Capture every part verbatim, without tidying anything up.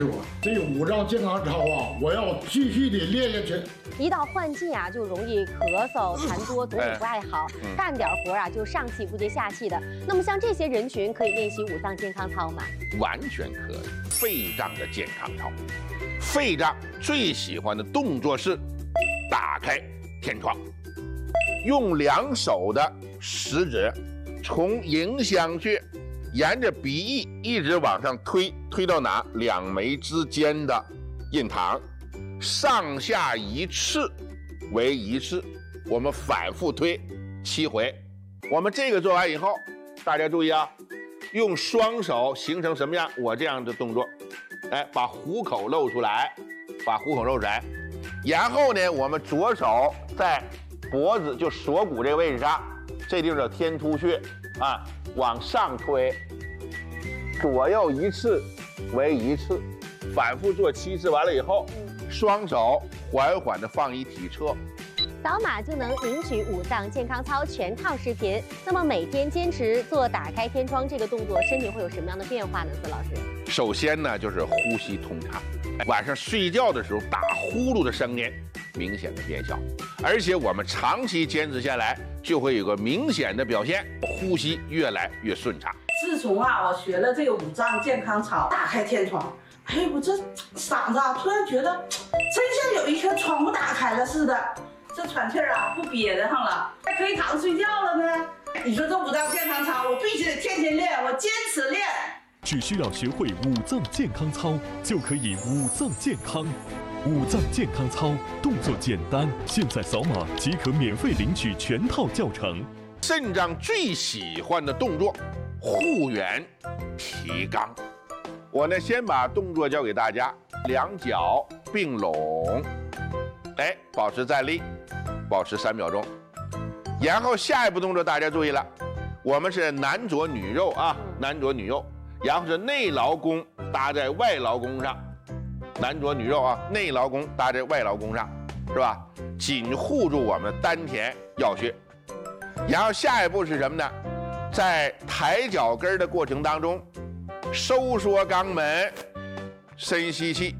这五脏健康操啊，我要继续的练下去。 一到换季啊，就容易咳嗽、痰多，总也不爱好， 嗯、 干点活啊就上气不接下气的。那么像这些人群可以练习五脏健康操吗？ 完全可以。肺脏的健康操，肺脏最喜欢的动作是打开天窗，用两手的食指从迎香穴。 沿着鼻翼一直往上推，推到哪？两眉之间的印堂，上下一次为一次，我们反复推七回。我们这个做完以后，大家注意啊，用双手形成什么样？我这样的动作，哎，把虎口露出来，把虎口露出来。然后呢，我们左手在脖子就锁骨这个位置上，这地方叫天突穴啊。 往上推，左右一次为一次，反复做七次。完了以后，双手缓缓地放一体侧， 扫码就能领取五脏健康操全套视频。那么每天坚持做打开天窗这个动作，身体会有什么样的变化呢？孙老师， 首先呢就是呼吸通畅，晚上睡觉的时候打呼噜的声音明显的变小，而且我们长期坚持下来，就会有个明显的表现，呼吸越来越顺畅。 自从啊，我学了这个五脏健康操，打开天窗，哎，我这嗓子啊，突然觉得真像有一颗窗户打开了似的，这喘气儿啊不憋得上了，还可以躺着睡觉了呢。你说这五脏健康操，我必须得天天练，我坚持练。 只需要学会五脏健康操，就可以五脏健康。 五脏健康操动作简单，现在扫码即可免费领取全套教程。 肾脏最喜欢的动作，护元提肛。我呢先把动作教给大家，两脚并拢，哎，保持站立，保持三秒钟。然后下一步动作大家注意了，我们是男左女右啊，男左女右，然后是内劳宫搭在外劳宫上。 男左女右啊，内劳宫搭在外劳宫上，是吧？紧护住我们丹田要穴。然后下一步是什么呢？在抬脚跟的过程当中，收缩肛门，深吸气，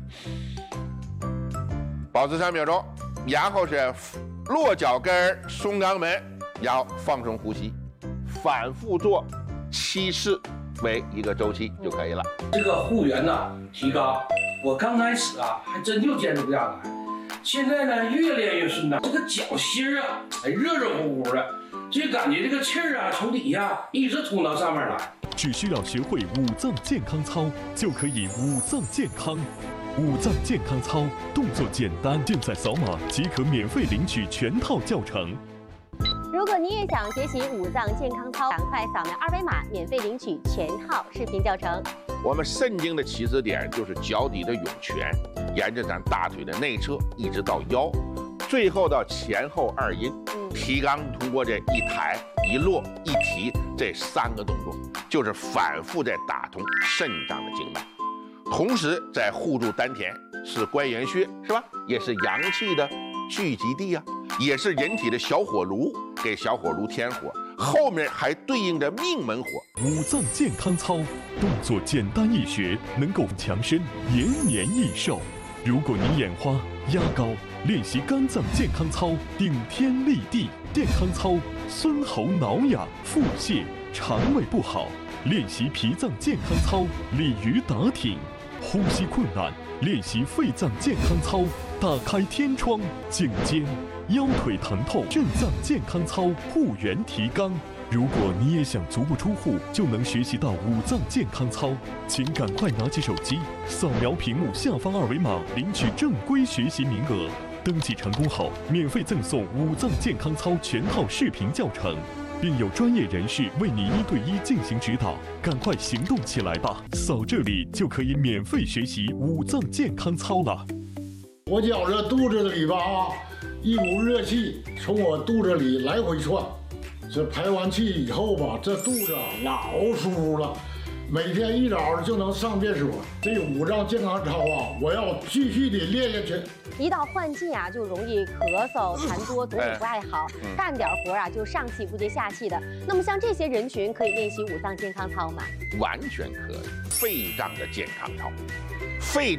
保持三秒钟。然后是落脚跟，松肛门，然后放松呼吸，反复做七次为一个周期就可以了。 这个护元呢，提肛。 我刚开始啊，还真就坚持不下来，现在呢，越练越顺畅。这个脚心啊，还热热乎乎的，就感觉这个气儿啊，从底下一直通到上面来。 只需要学会五脏健康操，就可以五脏健康。五脏健康操动作简单，现在扫码即可免费领取全套教程。 如果你也想学习五脏健康操，赶快扫描二维码，免费领取全套视频教程。 我们肾经的起始点就是脚底的涌泉，沿着咱大腿的内侧一直到腰，最后到前后二阴。提肛通过这一抬、一落、一提这三个动作，就是反复在打通肾脏的经脉，同时在护住丹田，是关元穴，是吧？也是阳气的聚集地啊。 也是人体的小火炉，给小火炉添火，后面还对应着命门火。 五脏健康操动作简单易学，能够强身延年益寿。如果你眼花、压高，练习肝脏健康操，顶天立地。健康操，酸喉挠痒、腹泻、肠胃不好，练习脾脏健康操，鲤鱼打挺。呼吸困难，练习肺脏健康操，打开天窗，颈肩。 腰腿疼痛，肾脏健康操护元提肛。如果你也想足不出户就能学习到五脏健康操，请赶快拿起手机，扫描屏幕下方二维码，领取正规学习名额。登记成功后，免费赠送五脏健康操全套视频教程，并有专业人士为你一对一进行指导。赶快行动起来吧！扫这里就可以免费学习五脏健康操了。 我觉着肚子里吧啊。 一股热气从我肚子里来回窜，这排完气以后吧，这肚子老舒服了。每天一早就能上厕所。这五脏健康操啊，我要继续的练下去。 一到换季啊，就容易咳嗽、痰多，总也不爱好，干点活啊就上气不接下气的。那么像这些人群可以练习五脏健康操吗？ 完全可以，肺脏的健康操，肺脏。